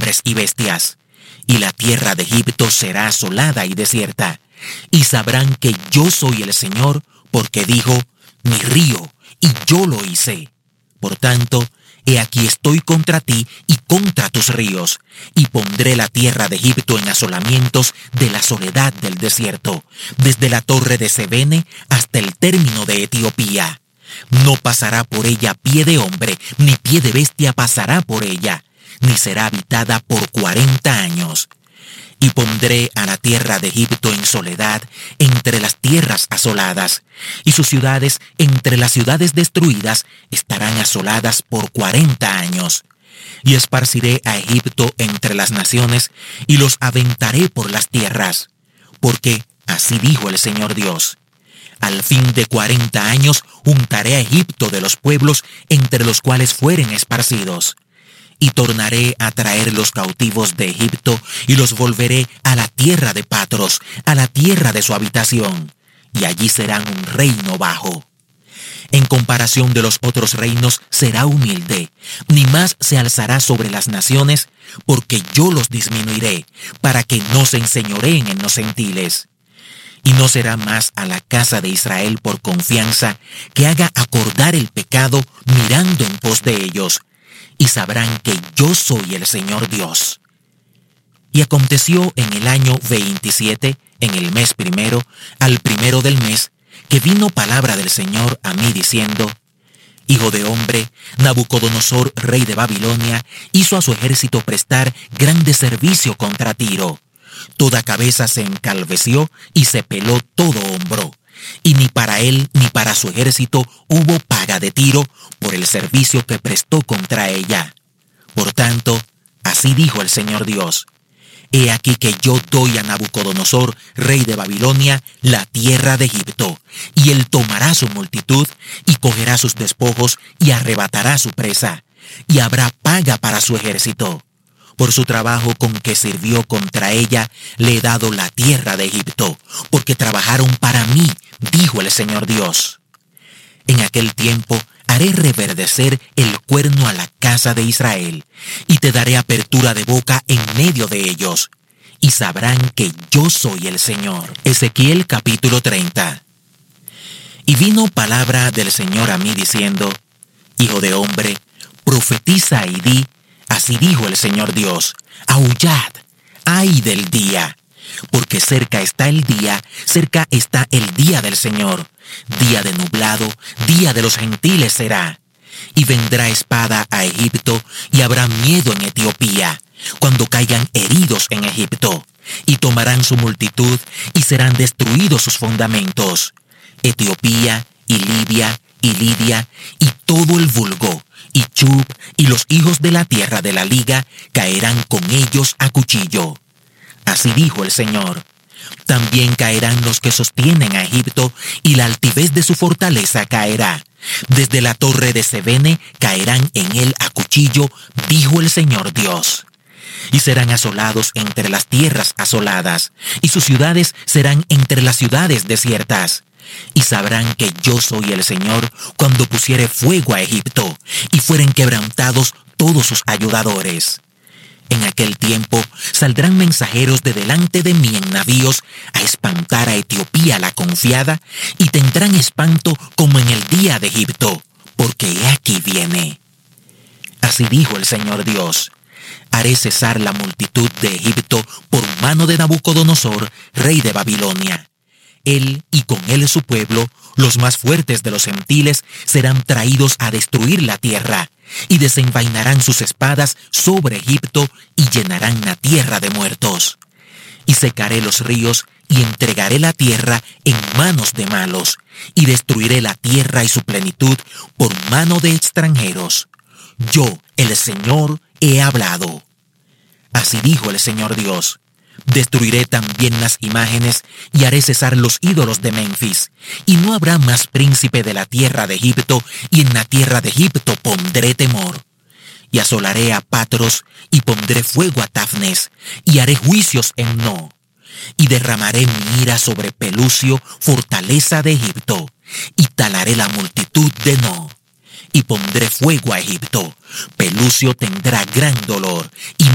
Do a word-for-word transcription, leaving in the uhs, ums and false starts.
hombres y bestias, y la tierra de Egipto será asolada y desierta, y sabrán que yo soy el Señor, porque dijo, mi río, y yo lo hice. Por tanto, he aquí estoy contra ti y contra tus ríos, y pondré la tierra de Egipto en asolamientos de la soledad del desierto, desde la torre de Sebene hasta el término de Etiopía. No pasará por ella pie de hombre, ni pie de bestia pasará por ella, ni será habitada por cuarenta años. Y pondré a la tierra de Egipto en soledad entre las tierras asoladas, y sus ciudades entre las ciudades destruidas estarán asoladas por cuarenta años. Y esparciré a Egipto entre las naciones, y los aventaré por las tierras, porque así dijo el Señor Dios. Al fin de cuarenta años juntaré a Egipto de los pueblos entre los cuales fueren esparcidos. Y tornaré a traer los cautivos de Egipto, y los volveré a la tierra de Patros, a la tierra de su habitación, y allí serán un reino bajo. En comparación de los otros reinos será humilde, ni más se alzará sobre las naciones, porque yo los disminuiré, para que no se enseñoreen en los gentiles. Y no será más a la casa de Israel por confianza, que haga acordar el pecado mirando en pos de ellos, y sabrán que yo soy el Señor Dios. Y aconteció en el año veintisiete, en el mes primero, al primero del mes, que vino palabra del Señor a mí diciendo, Hijo de hombre, Nabucodonosor, rey de Babilonia, hizo a su ejército prestar grande servicio contra Tiro. Toda cabeza se encalveció y se peló todo hombro. Y ni para él ni para su ejército hubo paga de Tiro por el servicio que prestó contra ella. Por tanto, así dijo el Señor Dios, he aquí que yo doy a Nabucodonosor, rey de Babilonia, la tierra de Egipto, y él tomará su multitud, y cogerá sus despojos, y arrebatará su presa, y habrá paga para su ejército. Por su trabajo con que sirvió contra ella, le he dado la tierra de Egipto, porque trabajaron para mí, dijo el Señor Dios. En aquel tiempo haré reverdecer el cuerno a la casa de Israel, y te daré apertura de boca en medio de ellos, y sabrán que yo soy el Señor. Ezequiel capítulo treinta. Y vino palabra del Señor a mí diciendo, Hijo de hombre, profetiza y di, así dijo el Señor Dios, aullad, ay del día, porque cerca está el día, cerca está el día del Señor, día de nublado, día de los gentiles será. Y vendrá espada a Egipto, y habrá miedo en Etiopía, cuando caigan heridos en Egipto, y tomarán su multitud, y serán destruidos sus fundamentos. Etiopía, y Libia, y Lidia, y todo el vulgo, y Chub, y los hijos de la tierra de la liga, caerán con ellos a cuchillo. Así dijo el Señor. También caerán los que sostienen a Egipto, y la altivez de su fortaleza caerá. Desde la torre de Sebene caerán en él a cuchillo, dijo el Señor Dios. Y serán asolados entre las tierras asoladas, y sus ciudades serán entre las ciudades desiertas. Y sabrán que yo soy el Señor cuando pusiere fuego a Egipto, y fueren quebrantados todos sus ayudadores. En aquel tiempo saldrán mensajeros de delante de mí en navíos a espantar a Etiopía la confiada, y tendrán espanto como en el día de Egipto, porque he aquí viene. Así dijo el Señor Dios, haré cesar la multitud de Egipto por mano de Nabucodonosor, rey de Babilonia. Él y con él su pueblo, los más fuertes de los gentiles, serán traídos a destruir la tierra, y desenvainarán sus espadas sobre Egipto y llenarán la tierra de muertos. Y secaré los ríos y entregaré la tierra en manos de malos, y destruiré la tierra y su plenitud por mano de extranjeros. Yo, el Señor, he hablado. Así dijo el Señor Dios. Destruiré también las imágenes y haré cesar los ídolos de Memphis, y no habrá más príncipe de la tierra de Egipto, y en la tierra de Egipto pondré temor. Y asolaré a Patros, y pondré fuego a Tafnes, y haré juicios en No. Y derramaré mi ira sobre Pelusio, fortaleza de Egipto, y talaré la multitud de No. Y pondré fuego a Egipto. Pelusio tendrá gran dolor, y